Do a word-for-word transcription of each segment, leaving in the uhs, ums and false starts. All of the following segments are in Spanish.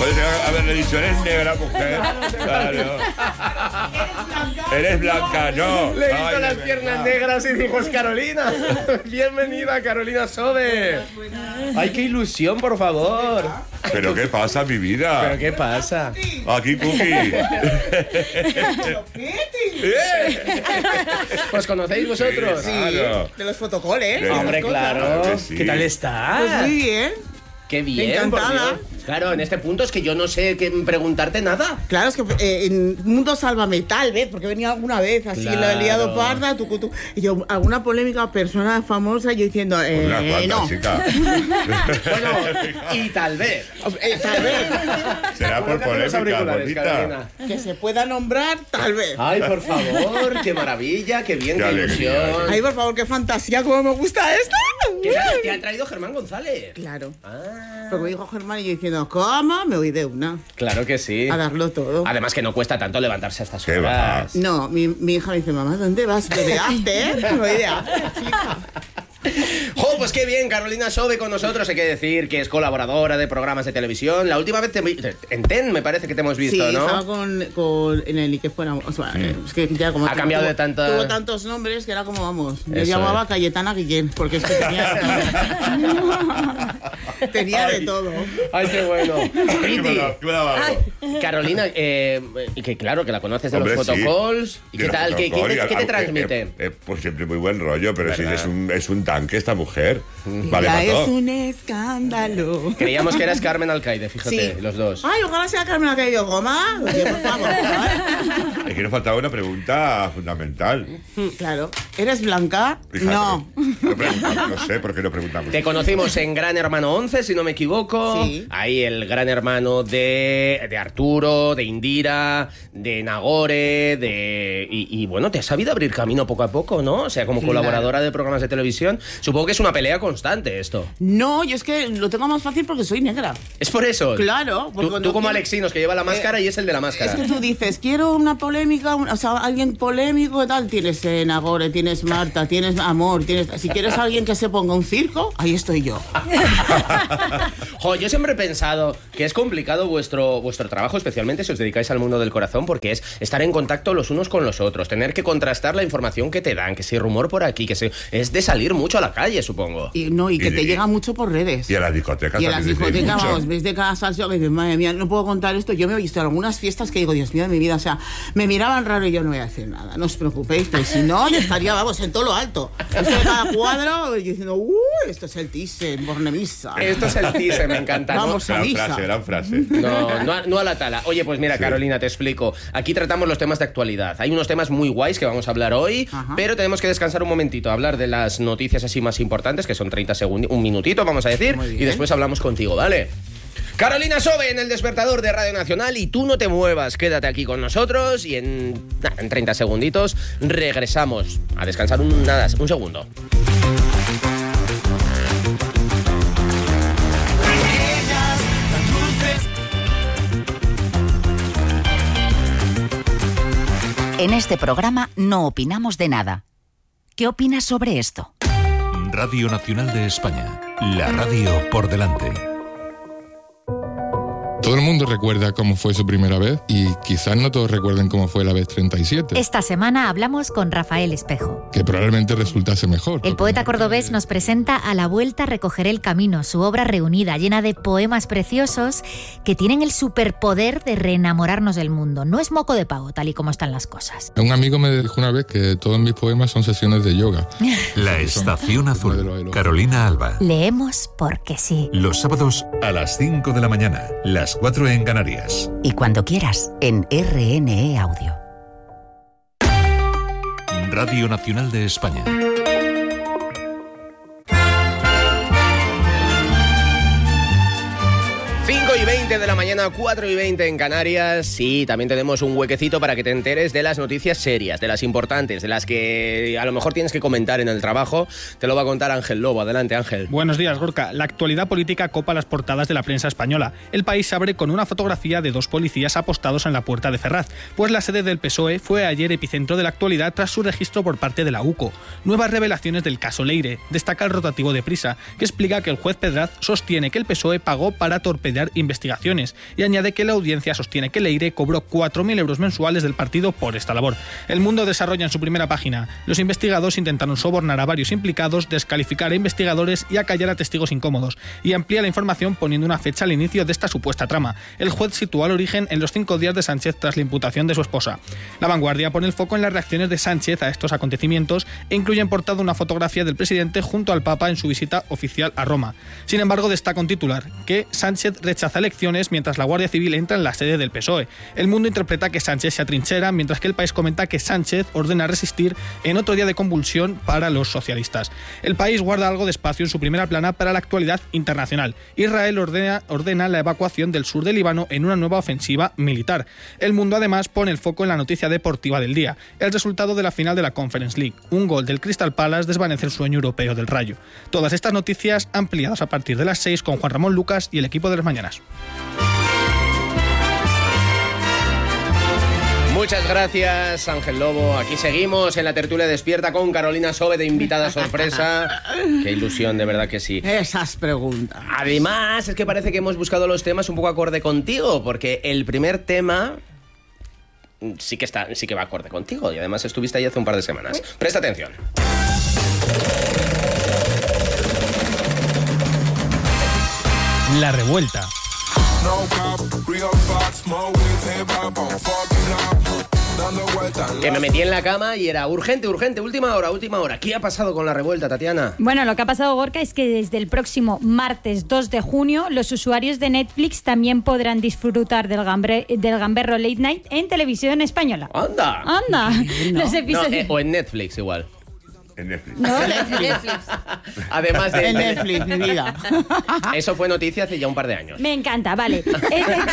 Podría haberle dicho, eres negra, mujer. Claro. Eres blanca, no. Le he visto Ay, las piernas negras y digo, es Carolina. Bienvenida, Carolina Sobe. Ay, qué ilusión, por favor. ¿Pero qué pasa, mi vida? ¿Pero qué pasa? Aquí, Cookie. ¿Os conocéis vosotros? Sí, claro. De los fotocoles. Sí. Hombre, claro. Claro que sí. ¿Qué tal estás? Pues muy bien. Qué bien, por Encantada. Dios. Claro, en este punto es que yo no sé qué preguntarte nada. Claro, es que eh, en Mundo Sálvame, tal vez, porque venía alguna vez así, Claro. lo he liado parda, tu, tu, y yo, alguna polémica persona famosa, yo diciendo, eh, Una cuanta, no. chica. Bueno, y tal vez. Eh, tal vez. Será por Colócate los polémica, auriculares, bonita. Carolina. Que se pueda nombrar, tal vez. Ay, por favor, qué maravilla, qué bien, Qué qué, alegría, ilusión. Ay, por favor, qué fantasía, cómo me gusta esto. ¿Qué te, te ha traído Germán González? Claro. Ah, Porque me dijo Germán y yo diciendo, ¿cómo? Me voy de una. claro que sí. A darlo todo. Además que no cuesta tanto levantarse a estas ¿Qué horas. vas? No, mi, mi hija me dice, mamá, ¿dónde vas? Yo de after. Me voy de after, chica. ¡Jo, pues qué bien! Carolina Sobe con nosotros. Hay que decir que es colaboradora de programas de televisión. La última vez te, en T E N me parece que te hemos visto, Sí, ¿no? estaba con, con en el y que fuera, o sea, es que ya como Ha cambiado tuvo, de tanta- tuvo tantos nombres que era como vamos. Yo Eso llamaba es. Cayetana Guillén porque es que tenía tenía de todo. ¡Ay, qué bueno! Piti, Qué bravo. Carolina, eh, que claro, que la conoces de Hombre, los sí. photocalls. ¿Y De qué los tal? ¿Qué, qué photocall, te, y qué te al- transmite? eh, eh, pues siempre muy buen rollo, pero sí, ¿Verdad? es un, es un tanque esta mujer. Vale, Ya para es todo. un escándalo. Creíamos que eras Carmen Alcaide, fíjate, Sí. los dos. Ay, ojalá sea Carmen la que yo goma. Oye, por favor. Es que nos faltaba una pregunta fundamental. Claro. ¿Eres blanca? Fíjate. No. No, preguntamos, no sé por qué no preguntamos. Te conocimos en Gran Hermano once, si no me equivoco. Sí. Ahí el Gran Hermano de, de Arturo, de Indira, de Nagore, de... Y, y bueno, te has sabido abrir camino poco a poco, ¿no? O sea, como Claro. colaboradora de programas de televisión. Supongo que es una pelea constante esto. No, yo es que lo tengo más fácil porque soy negra. Es por eso. Claro, porque Tú, cuando tú como quiero- Alexinos, que lleva la máscara y es el de la máscara. Es que tú dices, quiero una polémica, un- o sea, alguien polémico y tal. Tienes eh, Nagore, tienes Marta, tienes Amor, tienes... Si quieres a alguien que se ponga un circo, ahí estoy yo. Jo, yo siempre he pensado que es complicado vuestro, vuestro trabajo, especialmente si os dedicáis al mundo del corazón, porque es estar en contacto los unos con los otros, tener que contrastar la información que te dan, que si rumor por aquí, que si... Es de salir mucho a la calle, supongo. Y no, y que Y- te y- llega mucho por redes. Y a las discotecas Y a las también decís discotecas, mucho. vamos, ves de cada salsa que dices, madre mía, no puedo contar esto. Yo me he visto en algunas fiestas que digo, Dios mío de mi vida, o sea, me miraban raro y yo no voy a decir nada, no os preocupéis, pues si no, yo estaría, vamos, en todo lo alto. Esto de cada cuadro, y diciendo, uh, esto es el Thyssen, Bornemisa. Esto es el teaser, me encanta. ¿no? Vamos a Gran misa. frase, gran frase. No, no a, no a la tala. Oye, pues mira, Sí. Carolina, te explico. Aquí tratamos los temas de actualidad. Hay unos temas muy guays que vamos a hablar hoy, Ajá. pero tenemos que descansar un momentito, hablar de las noticias así más importantes, que son treinta segundos, un minutito, vamos a decir, Muy bien. y después hablamos contigo, ¿vale? Carolina Sobe en el despertador de Radio Nacional y tú no te muevas, quédate aquí con nosotros y en, nada, en treinta segunditos regresamos a descansar un, nada, un segundo. En este programa no opinamos de nada. ¿Qué opinas sobre esto? Radio Nacional de España, la radio por delante. Todo el mundo recuerda cómo fue su primera vez y quizás no todos recuerden cómo fue la vez treinta y siete, Esta semana hablamos con Rafael Espejo. que probablemente resultase mejor. El poeta cordobés nos presenta A la vuelta recogeré el camino, su obra reunida, llena de poemas preciosos que tienen el superpoder de reenamorarnos del mundo. No es moco de pavo, tal y como están las cosas. Un amigo me dijo una vez que todos mis poemas son sesiones de yoga. La Estación Azul, Carolina Alba. Leemos porque sí. Los sábados a las cinco de la mañana, las cuatro en Canarias. Y cuando quieras, en R N E Audio. Radio Nacional de España. cinco y veinte de la mañana, cuatro y veinte en Canarias. Sí, también tenemos un huequecito para que te enteres de las noticias serias, de las importantes, de las que a lo mejor tienes que comentar en el trabajo. Te lo va a contar Ángel Lobo. Adelante, Ángel. Buenos días, Gorka. La actualidad política copa las portadas de la prensa española. El País se abre con una fotografía de dos policías apostados en la puerta de Ferraz, pues la sede del P S O E fue ayer epicentro de la actualidad tras su registro por parte de la U C O. Nuevas revelaciones del caso Leire. Destaca el rotativo de Prisa, que explica que el juez Pedraz sostiene que el P S O E pagó para torpedear investigaciones. declaraciones y añade que la audiencia sostiene que Leire cobró cuatro mil euros mensuales del partido por esta labor. El Mundo desarrolla en su primera página: los investigados intentaron sobornar a varios implicados, descalificar a investigadores y acallar a testigos incómodos, y amplía la información poniendo una fecha al inicio de esta supuesta trama. El juez sitúa el origen en los cinco días de Sánchez tras la imputación de su esposa. La Vanguardia pone el foco en las reacciones de Sánchez a estos acontecimientos e incluye en portada una fotografía del presidente junto al Papa en su visita oficial a Roma. Sin embargo, destaca un titular: que Sánchez rechaza elecciones mientras la Guardia Civil entra en la sede del P S O E. El Mundo interpreta que Sánchez se atrinchera, mientras que El País comenta que Sánchez ordena resistir en otro día de convulsión para los socialistas. El País guarda algo de espacio en su primera plana para la actualidad internacional. Israel ordena, ordena la evacuación del sur del Líbano en una nueva ofensiva militar. El Mundo además pone el foco en la noticia deportiva del día: el resultado de la final de la Conference League. Un gol del Crystal Palace desvanece el sueño europeo del Rayo. Todas estas noticias ampliadas a partir de las seis con Juan Ramón Lucas y el equipo de las mañanas. Muchas gracias, Ángel Lobo. Aquí seguimos en la tertulia despierta con Carolina Sobe de invitada sorpresa. Qué ilusión, de verdad que sí. Esas preguntas. Además, es que parece que hemos buscado los temas un poco acorde contigo, porque el primer tema sí que está, sí que va acorde contigo, y además estuviste ahí hace un par de semanas. Presta atención. La revuelta. Que me metí en la cama y era urgente, urgente, última hora, última hora. ¿Qué ha pasado con la revuelta, Tatiana? Bueno, lo que ha pasado, Gorka, es que desde el próximo martes dos de junio los usuarios de Netflix también podrán disfrutar del, gambre, del gamberro Late Night en televisión española. ¡Anda! ¡Anda! No. Los episodios... No, eh, o en Netflix igual. En Netflix. No, Netflix. Además de... En Netflix, mi vida. Eso fue noticia hace ya un par de años. Me encanta, vale. Es decir,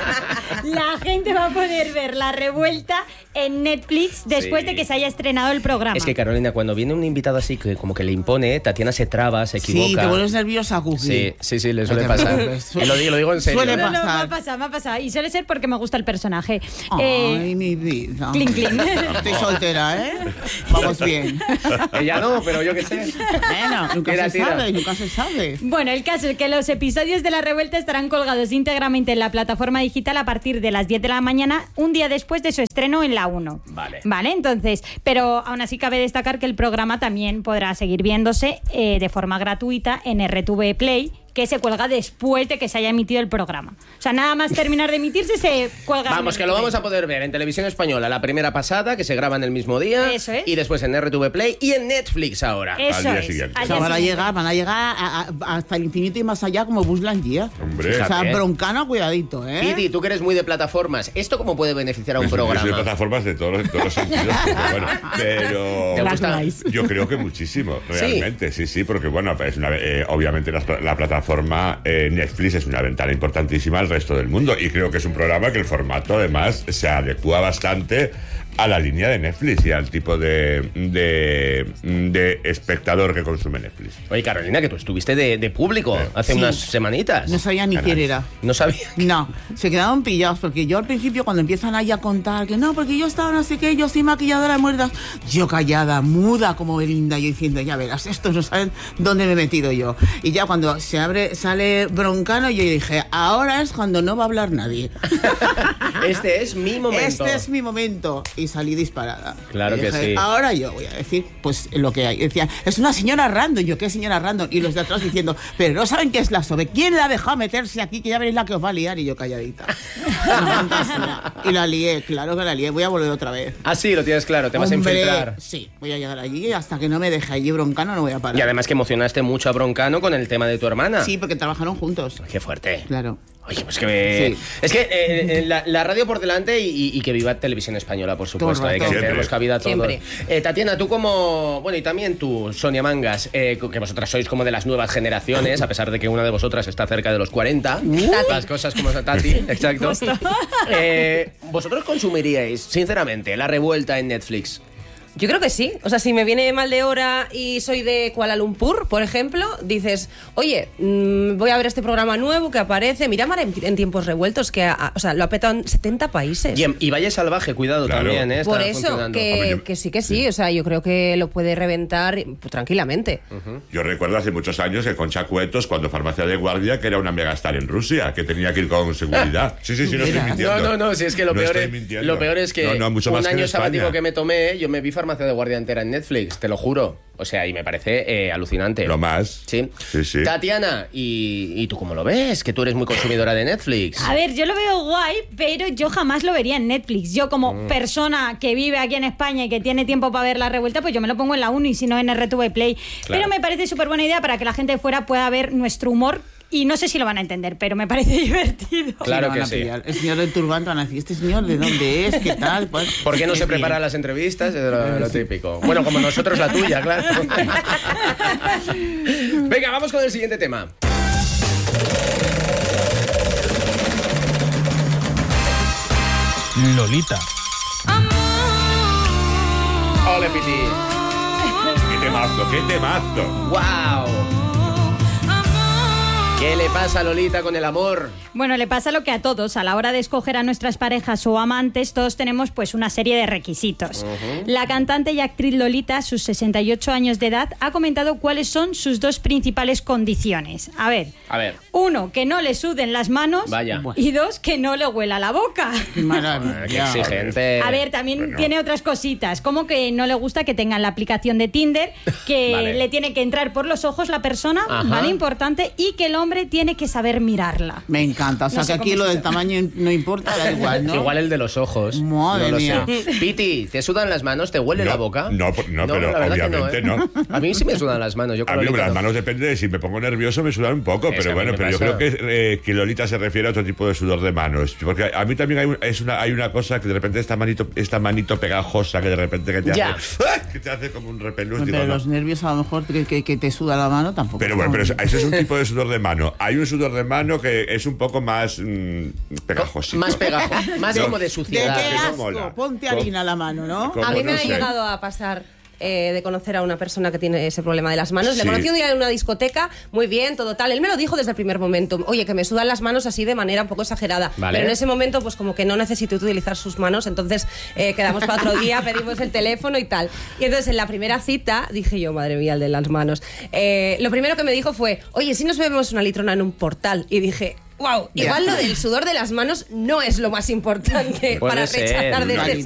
la gente va a poder ver la revuelta en Netflix después Sí. de que se haya estrenado el programa. Es que, Carolina, cuando viene un invitado así que como que le impone, Tatiana se traba, se Sí, equivoca. te vuelves nerviosa, Cookie. Sí, sí, sí, le No suele te pasar. preocupes. Y lo, digo- lo digo en serio. Suele ¿eh? No, no, me pasar. ha pasado, me ha pasado. Y suele ser porque me gusta el personaje. Ay, Eh, mi vida. clink, clink. Estoy soltera, ¿eh? Vamos bien. Ella no, pero yo qué sé. Bueno, nunca Tira, se tira. sabe, nunca se sabe. Bueno, el caso es que los episodios de La Revuelta estarán colgados íntegramente en la plataforma digital a partir de las diez de la mañana, un día después de su estreno en la uno. Vale. Vale, entonces, pero aún así cabe destacar que el programa también podrá seguir viéndose eh, de forma gratuita en R T V Play, que se cuelga después de que se haya emitido el programa. O sea, nada más terminar de emitirse se cuelga. Vamos, que lo vamos a poder ver en televisión española, la primera pasada, que se graba en el mismo día. Eso es. Y después en R T V Play y en Netflix ahora. Eso al día es. siguiente. al O sea, día van a siguiente. llegar, van a llegar a- a- hasta el infinito y más allá como Buzz Lightyear. Hombre. O sea, Fíjate. broncano, cuidadito, ¿eh? Piti, tú que eres muy de plataformas, ¿esto cómo puede beneficiar a un Yo soy- yo soy de programa? plataformas de todos, los- de todos los sentidos, pero bueno, pero... ¿Te Las gusta? guays. Yo creo que muchísimo, realmente, sí, sí, porque bueno, es una, eh, obviamente la, la plataforma eh, Netflix es una ventana importantísima al resto del mundo y creo que es un programa que el formato además se adecua bastante a la línea de Netflix y al tipo de, de, de espectador que consume Netflix. Oye, Carolina, que tú estuviste de, de público Sí. hace Sí. unas semanitas. No sabía ni Caray. quién era. No sabía. No, se quedaron pillados porque yo al principio cuando empiezan ahí a contar que no, porque yo estaba no sé qué, yo soy maquilladora de muertas, yo callada, muda como Belinda, yo diciendo, ya verás, estos no saben dónde me he metido yo. Y ya cuando se abre, sale Broncano, yo dije, ahora es cuando no va a hablar nadie. Este es mi momento. Este es mi momento. Y salí disparada. Claro Y que dije, sí. Ahora yo voy a decir, pues lo que hay. Y decía, es una señora random. Yo, ¿qué señora random? Y los de atrás diciendo, pero no saben qué es la Sobe. ¿Quién la ha dejado meterse aquí? Que ya veréis la que os va a liar. Y yo calladita. Una fantasía. Y la lié, claro que la lié. Voy a volver otra vez. Ah, sí, lo tienes claro, te vas Hombre, a infiltrar. Sí, voy a llegar allí y hasta que no me deje allí Broncano no voy a parar. Y además que emocionaste mucho a Broncano con el tema de tu hermana. Sí, porque trabajaron juntos. Qué fuerte. Claro. Oye, pues que me... Sí. Es que eh, eh, la, la radio por delante y, y que viva Televisión Española, por supuesto. Todo el eh, que rato. Siempre. tenemos cabida a todos. Siempre. Eh, Tatiana, tú como... Bueno, y también tú, Sonia Mangas, eh, que vosotras sois como de las nuevas generaciones, a pesar de que una de vosotras está cerca de los cuarenta. Las cosas como Tati, exacto. Eh, ¿Vosotros consumiríais, sinceramente, la revuelta en Netflix? Yo creo que sí. O sea, si me viene mal de hora y soy de Kuala Lumpur, por ejemplo, dices, oye, mmm, voy a ver este programa nuevo que aparece. Miramar en, en tiempos revueltos, que ha, o sea, lo ha petado en setenta países. Y, en, y Valle Salvaje, cuidado, claro. también, ¿eh? Está por eso, que, yo, que sí que sí. sí. O sea, yo creo que lo puede reventar pues, tranquilamente. Uh-huh. Yo recuerdo hace muchos años que Concha Cuetos, cuando Farmacia de Guardia, que era una megastar en Rusia, que tenía que ir con seguridad. Sí, sí, sí, no estoy mintiendo. No, no, no, si es que lo, no peor, es, lo peor es que no, no, mucho un más año sabático que me tomé, yo me vi Farmacia de Guardia entera en Netflix, te lo juro. O sea, y me parece eh, alucinante. Lo más. Sí. Sí, sí. Tatiana, ¿y, ¿y tú cómo lo ves? Que tú eres muy consumidora de Netflix. A ver, yo lo veo guay, pero yo jamás lo vería en Netflix. Yo como mm. persona que vive aquí en España y que tiene tiempo para ver La Revuelta, pues yo me lo pongo en la uno y si no en R T V Play. Claro. Pero me parece súper buena idea para que la gente de fuera pueda ver nuestro humor. Y no sé si lo van a entender, pero me parece divertido. Claro que sí. El señor del turbante van a decir, ¿este señor de dónde es? ¿Qué tal? Pues, ¿por qué no se preparan las entrevistas? Es lo, lo típico. Bueno, como nosotros la tuya, claro. Venga, vamos con el siguiente tema. Lolita. Ole, Piti. ¡Qué temazo, qué temazo! ¡Wow! ¿Qué le pasa a Lolita con el amor? Bueno, le pasa lo que a todos. A la hora de escoger a nuestras parejas o amantes, todos tenemos pues una serie de requisitos. Uh-huh. La cantante y actriz Lolita, a sus sesenta y ocho años de edad, ha comentado cuáles son sus dos principales condiciones. A ver. A ver. Uno, que no le suden las manos. Vaya. Y dos, que no le huela la boca. Maravilla. Qué exigente. A ver, también bueno. tiene otras cositas. Como que no le gusta que tengan la aplicación de Tinder, que vale. le tiene que entrar por los ojos la persona, Ajá. ¿vale? Importante, y que el hombre tiene que saber mirarla. Me encanta. O sea, no sé que aquí lo del tamaño no importa, da igual, ¿no? Igual el de los ojos. Madre no mía. Piti, ¿te sudan las manos? ¿Te huele no, la boca? No, no, no pero obviamente no, ¿eh? no. A mí sí me sudan las manos. Yo a mí Lolita, las no. manos depende de si me pongo nervioso, me sudan un poco. Es pero bueno, pero pasa. Yo creo que, eh, que Lolita se refiere a otro tipo de sudor de manos. Porque a mí también hay, un, es una, hay una cosa que de repente esta manito, esta manito pegajosa que de repente que te, ya. hace, ¡ah! que te hace como un repelús. Pero digo, los no. nervios a lo mejor que, que, que te suda la mano tampoco. Pero bueno, pero eso, eso es un tipo de sudor de mano. Hay un sudor de mano que es un poco más mmm, pegajoso. Más pegajoso, más no, como de suciedad. ¿De qué asco? No Ponte harina a la mano, ¿no? A mí me no ha sé. llegado a pasar eh, de conocer a una persona que tiene ese problema de las manos. Sí. Le conocí un día en una discoteca, muy bien, todo tal. Él me lo dijo desde el primer momento. Oye, que me sudan las manos así de manera un poco exagerada. Vale. Pero en ese momento, pues como que no necesito utilizar sus manos. Entonces eh, quedamos para otro día, pedimos el teléfono y tal. Y entonces en la primera cita dije yo, madre mía, el de las manos. Eh, lo primero que me dijo fue, oye, si nos bebemos una litrona en un portal. Y dije... Wow, igual lo del sudor de las manos no es lo más importante Puede para ser. rechazar desde